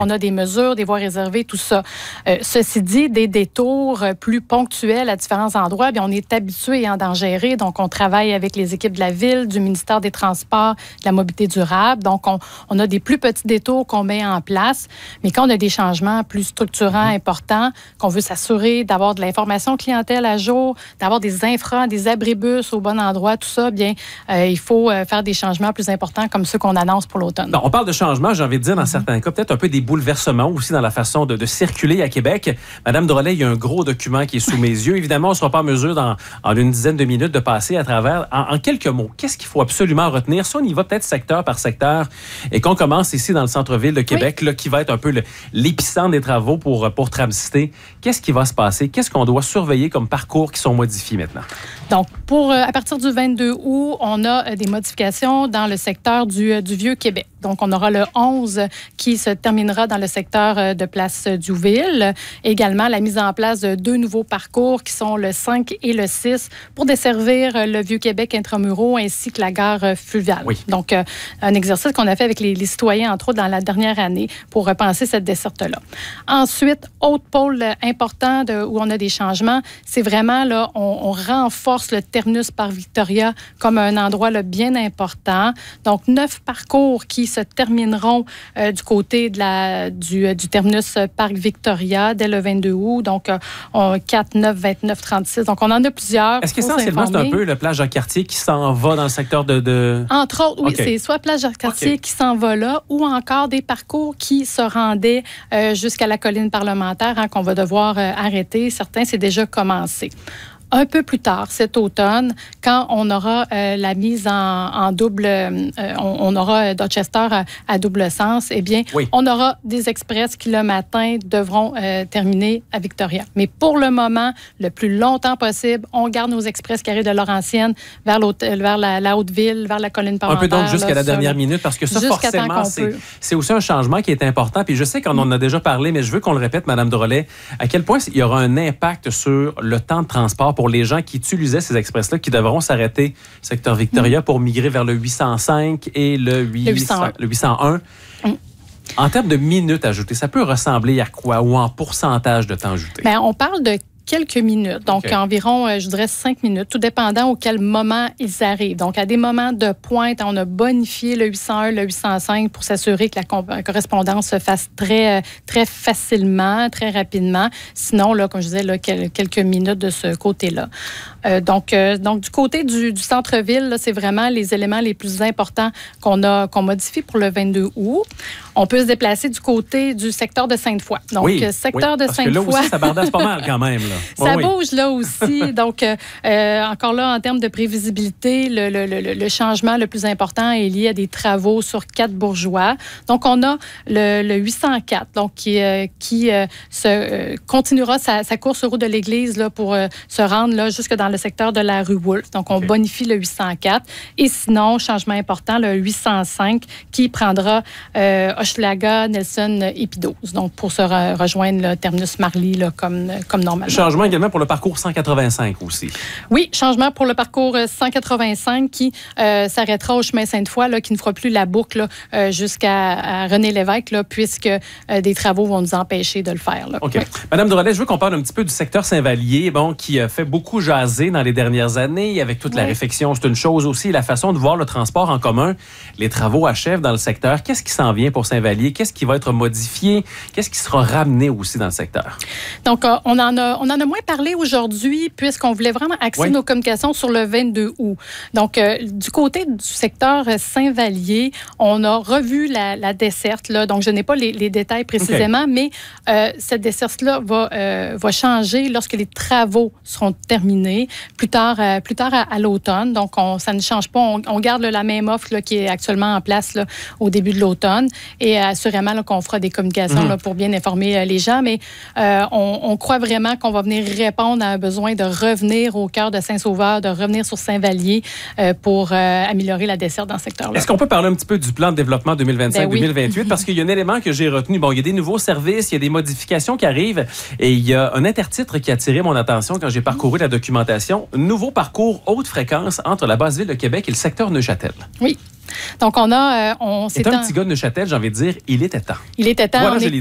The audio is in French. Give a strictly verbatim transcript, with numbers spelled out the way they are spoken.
On a des mesures, des voies réservées, tout ça. Euh, ceci dit, des détours plus ponctuels à différents endroits, bien, on est habitué à en gérer. Donc, on travaille avec les équipes de la Ville, du ministère des Transports, de la mobilité durable. Donc, on, on a des plus petits détours qu'on met en place. Mais quand on a des changements plus structurants, importants, qu'on veut s'assurer d'avoir de l'information clientèle à jour, d'avoir des infras, des abribus au bon endroit, tout ça, bien, euh, il faut euh, faire des changements plus importants comme ceux qu'on annonce pour l'automne. Bon, on parle de changements, j'ai envie de dire, dans mm-hmm. certains cas, peut-être un peu des bouleversements aussi dans la façon de, de circuler à Québec. Madame Drolet, il y a un gros document qui est sous mes yeux. Évidemment, on ne sera pas en mesure dans, en une dizaine de minutes de passer à travers. En, en quelques mots, qu'est-ce qu'il faut absolument retenir? Si on y va peut-être secteur par secteur et qu'on commence ici dans le centre-ville de Québec, oui. là, qui va être un peu le, l'épicentre des travaux pour, pour Tramcité, qu'est-ce qui va se passer? Qu'est-ce qu'on doit surveiller comme parcours qui sont modifiés maintenant? Donc, pour, à partir du vingt-deux août, on a des modifications dans le secteur du, du Vieux-Québec. Donc, on aura le onze qui se terminera dans le secteur de Place Diouville. Également, la mise en place de deux nouveaux parcours qui sont le cinq et le six pour desservir le Vieux-Québec intramuraux ainsi que la gare fluviale. Oui. Donc, euh, un exercice qu'on a fait avec les, les citoyens, entre autres, dans la dernière année pour repenser cette desserte-là. Ensuite, autre pôle important de, où on a des changements, c'est vraiment, là, on, on renforce le terminus par Victoria comme un endroit là, bien important. Donc, neuf parcours qui se termineront euh, du côté de la, du, du terminus Parc Victoria dès le vingt-deux août. Donc, euh, on, quatre, neuf, vingt-neuf, trente-six. Donc, on en a plusieurs. Est-ce qu'essentiellement, c'est un peu le plage Jacques-Cartier qui s'en va dans le secteur de... de... Entre autres, oui. Okay. C'est soit plage Jacques-Cartier okay. qui s'en va là ou encore des parcours qui se rendaient euh, jusqu'à la colline parlementaire hein, qu'on va devoir euh, arrêter. Certains, c'est déjà commencé. Un peu plus tard, cet automne, quand on aura euh, la mise en, en double, euh, on, on aura Dorchester à, à double sens, eh bien, oui. on aura des express qui, le matin, devront euh, terminer à Victoria. Mais pour le moment, le plus longtemps possible, on garde nos express qui arrivent de Laurentienne vers, vers la, la Haute-Ville, vers la colline parlementaire. Un peu donc jusqu'à là, la dernière minute, parce que ça, forcément, c'est, c'est aussi un changement qui est important. Puis je sais qu'on en a déjà parlé, mais je veux qu'on le répète, Mme Drolet, à quel point il y aura un impact sur le temps de transport pour les gens qui utilisaient ces express-là, qui devront s'arrêter secteur Victoria mmh. pour migrer vers le huit cent cinq et le, huit cents, le huit cent un. Mmh. En termes de minutes ajoutées, ça peut ressembler à quoi ou en pourcentage de temps ajouté? Bien, on parle de quelques minutes, donc okay. environ, je dirais, cinq minutes, tout dépendant auquel moment ils arrivent. Donc, à des moments de pointe, on a bonifié le huit cent un, le huit cent cinq pour s'assurer que la correspondance se fasse très, très facilement, très rapidement. Sinon, là, comme je disais, là, quelques minutes de ce côté-là. Euh, donc, euh, donc, du côté du, du centre-ville, là, c'est vraiment les éléments les plus importants qu'on a, qu'on modifie pour le vingt-deux août. On peut se déplacer du côté du secteur de Sainte-Foy. Donc, oui, secteur oui, de parce Sainte-Foy. Que là aussi, ça bardasse pas mal quand même. Là. Ça oui, bouge là aussi. Donc, euh, encore là, en termes de prévisibilité, le, le, le, le changement le plus important est lié à des travaux sur quatre bourgeois. Donc, on a le, le huit cent quatre, donc, qui, euh, qui euh, se, euh, continuera sa, sa course sur route de l'Église là, pour euh, se rendre là, jusque dans le secteur de la rue Wolfe. Donc, on okay. bonifie le huit cent quatre. Et sinon, changement important, le huit cent cinq qui prendra euh, Hochelaga, Nelson et Pidose. Donc, pour se re- rejoindre le terminus Marly là, comme, comme normalement. Changement également pour le parcours cent quatre-vingt-cinq aussi. Oui, changement pour le parcours cent quatre-vingt-cinq qui euh, s'arrêtera au chemin Sainte-Foy, là, qui ne fera plus la boucle là, euh, jusqu'à René Lévesque, là, puisque euh, des travaux vont nous empêcher de le faire. Là. OK. Oui. Madame Drolet, je veux qu'on parle un petit peu du secteur Saint-Vallier, bon, qui a fait beaucoup jaser dans les dernières années. Avec toute oui. la réfection, c'est une chose aussi. La façon de voir le transport en commun, les travaux achèvent dans le secteur. Qu'est-ce qui s'en vient pour Saint-Vallier? Qu'est-ce qui va être modifié? Qu'est-ce qui sera ramené aussi dans le secteur? Donc, euh, on, en a, on en a moins parlé aujourd'hui puisqu'on voulait vraiment axer oui. nos communications sur le vingt-deux août. Donc, euh, du côté du secteur Saint-Vallier, on a revu la, la desserte. Là. Donc, je n'ai pas les, les détails précisément, okay. mais euh, cette desserte-là va, euh, va changer lorsque les travaux seront terminés plus tard, euh, plus tard à, à l'automne. Donc, on, ça ne change pas. On, on garde là, la même offre là, qui est actuellement en place là, au début de l'automne et assurément là, qu'on fera des communications mmh. là, pour bien informer euh, les gens. Mais euh, on, on croit vraiment qu'on va va venir répondre à un besoin de revenir au cœur de Saint-Sauveur, de revenir sur Saint-Vallier euh, pour euh, améliorer la desserte dans ce secteur-là. Est-ce qu'on peut parler un petit peu du plan de développement deux mille vingt-cinq deux mille vingt-huit? Ben oui. Parce qu'il y a un élément que j'ai retenu. Bon, il y a des nouveaux services, il y a des modifications qui arrivent et il y a un intertitre qui a attiré mon attention quand j'ai parcouru la documentation. Nouveau parcours haute fréquence entre la basse ville de Québec et le secteur Neuchâtel. Oui. Donc, on a... Euh, on Étant un petit gars de Neuchâtel, j'ai envie de dire, il était temps. Il était temps. Voilà, on est